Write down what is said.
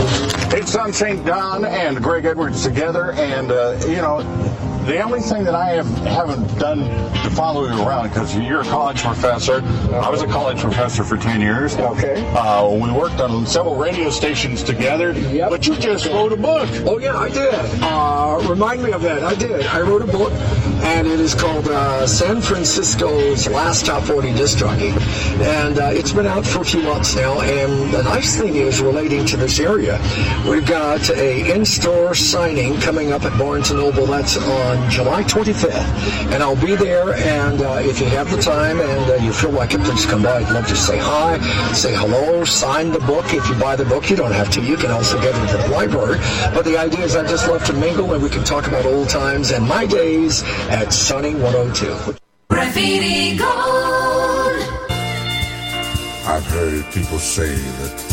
It's Sunshine Don and Greg Edwards together, and the only thing that I haven't done to follow you around, because you're a college professor. I was a college professor for 10 years. Okay. We worked on several radio stations together. Yep. But you just wrote a book. Oh, yeah, I did. Remind me of that. I did. I wrote a book, and it is called San Francisco's Last Top 40 Disc Jockey. And it's been out for a few months now, and the nice thing is, relating to this area, we've got a in-store signing coming up at Barnes & Noble. That's on July 25th, and I'll be there, and if you have the time and you feel like it, please come by. I'd love to say hi, say hello, sign the book. If you buy the book, you don't have to. You can also get it at the library. But the idea is I just love to mingle, and we can talk about old times and my days at Sunny 102. Graffiti Gold. I've heard people say that